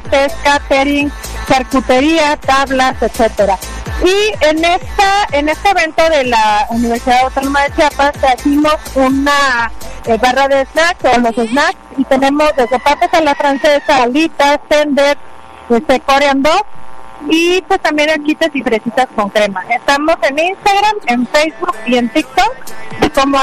restaurantes, catering, charcutería, tablas, etcétera. Y en este evento de la Universidad Autónoma de Chiapas trajimos una barra de snacks o los snacks y tenemos desde papas a la francesa, alitas, tender, Korean dog y pues también quites y fresitas con crema. Estamos en Instagram, en Facebook y en TikTok como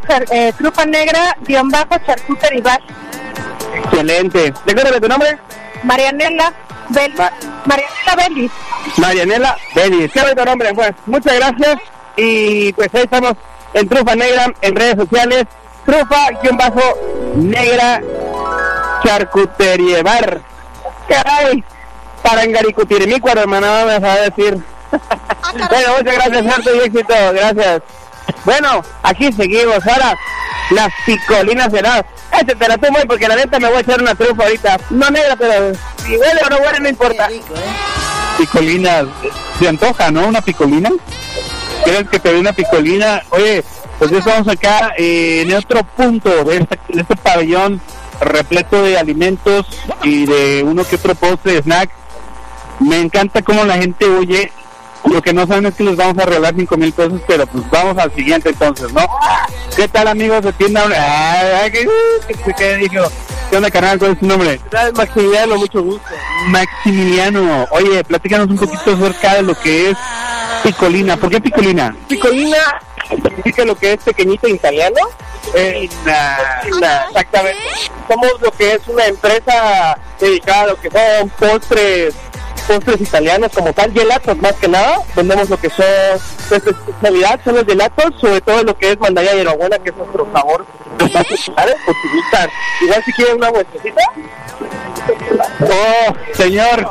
@trufanegra_charcuterie bar. Excelente. ¿Recuérdame tu nombre? Marianela Bellis. Marianela Bellis. Qué bonito nombre, pues. Muchas gracias. Y pues ahí estamos en Trufa Negra, en redes sociales. Trufa_negra charcuterie bar. Caray. Para Engaricutirimícuaro, hermano, me vas a decir. Bueno, muchas gracias, suerte y éxito. Gracias. Bueno, aquí seguimos. Ahora, las picolinas heladas. Échatela tú, muy, porque la neta me voy a echar una trufa ahorita. No negra, pero si huele o no huele, no importa. Picolinas, se antoja, ¿no? Una picolina. ¿Quieres que te dé una picolina? Oye, pues ya estamos acá en otro punto de este pabellón repleto de alimentos y de uno que otro postre, snack. Me encanta cómo la gente oye. Lo que no saben es que les vamos a regalar 5,000 pesos, pero pues vamos al siguiente entonces, ¿no? ¿Qué tal, amigos de tienda? ¿Qué dijo? ¿Qué onda, carnal? ¿Cuál es tu nombre? Maximiliano, mucho gusto. Maximiliano. Oye, platícanos un poquito acerca de lo que es picolina. ¿Por qué picolina? Picolina significa lo que es pequeñito en italiano. Exactamente. Somos lo que es una empresa dedicada a lo que son postres italianos como tal, gelatos más que nada. Vendemos lo que son, nuestra especialidad son los gelatos, sobre todo lo que es mandaya y hierbabuena, que es nuestro sabor más populares, por si gustan. Igual si quieren una muestrecita. Oh, señor.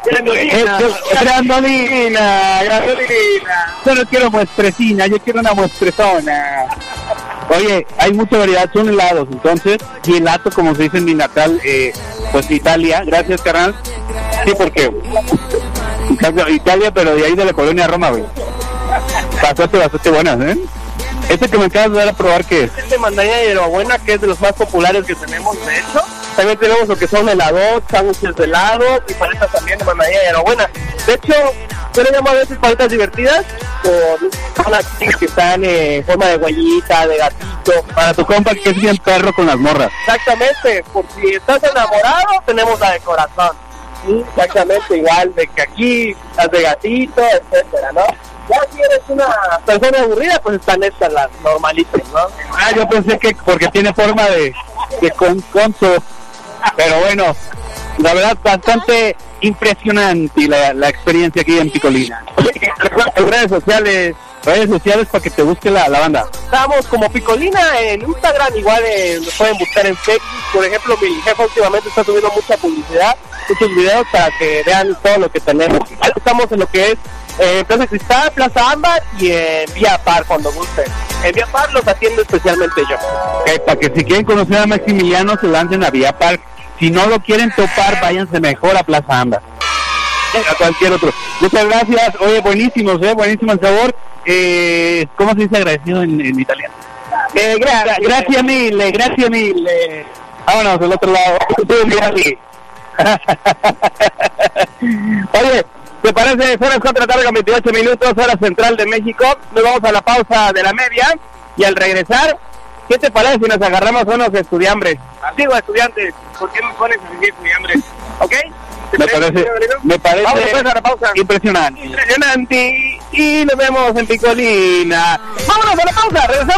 Grandolina. Yo no quiero muestrecina, yo quiero una muestrezona. Oye, hay mucha variedad, son helados, entonces, gelato, como se dice en mi natal, pues Italia. Gracias, carnal. Sí, porque Italia, pero de ahí de la colonia Roma, güey. Bastante buenas, ¿eh? Este que me acabas de dar a probar, ¿qué es? Este mandaya y hierbabuena, que es de los más populares que tenemos, de hecho. También tenemos lo que son helados, sándwiches de helado y paletas también de mandaya y hierbabuena. De hecho, yo le llamo a veces paletas divertidas, con unas que están en forma de guayita, de gatito. Para tu compa que es bien perro con las morras. Exactamente, por si estás enamorado, tenemos la de corazón. Exactamente, igual de que aquí las de gatito, etcétera, ¿no? Ya si eres una persona aburrida, pues están estas las normalitas, ¿no? Yo pensé que porque tiene forma de conso, pero bueno, la verdad bastante impresionante la experiencia aquí en Picolina. En redes sociales para que te busque la banda. Estamos como Picolina en Instagram, igual nos pueden buscar en Facebook. Por ejemplo, mi jefa últimamente está subiendo mucha publicidad, muchos videos para que vean todo lo que tenemos. Estamos en lo que es Plaza Cristal, Plaza Ámbar y en Vía Par cuando gusten. En Vía Par los atiendo especialmente yo. Para que si quieren conocer a Maximiliano se lancen a Vía Par. Si no lo quieren topar, váyanse mejor a Plaza Ámbar. A cualquier otro. Muchas gracias. Oye, buenísimo el sabor. ¿Cómo se dice agradecido en italiano? Gracias mille. Vámonos del otro lado. Oye, ¿te parece? Son las 4 de la tarde con 28 minutos, hora central de México. Nos vamos a la pausa de la media y al regresar, ¿qué te parece si nos agarramos a unos estudiambres? Digo, estudiantes, ¿por qué me pones a decir estudiambres? ¿Ok? Me parece vamos a la pausa. Impresionante. Y nos vemos en Picolina. Vámonos a la pausa, regresamos.